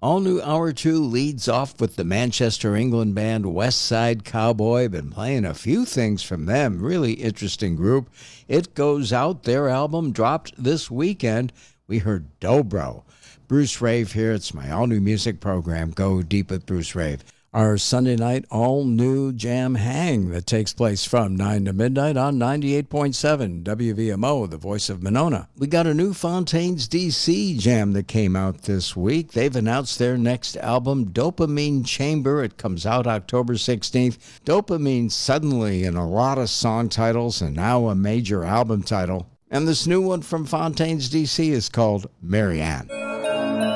All new Hour 2 leads off with the Manchester, England band West Side Cowboy. Been playing a few things from them. Really interesting group. It Goes Out, their album, dropped this weekend. We heard Dobro. Bruce Rave here. It's my all-new music program, Go Deep with Bruce Rave. Our Sunday night all-new Jam Hang that takes place from 9 to midnight on 98.7 WVMO, the voice of Monona. We got a new Fontaines DC jam that came out this week. They've announced their next album, Dopamine Chamber. It comes out October 16th. Dopamine suddenly in a lot of song titles and now a major album title. And this new one from Fontaines DC is called Marianne.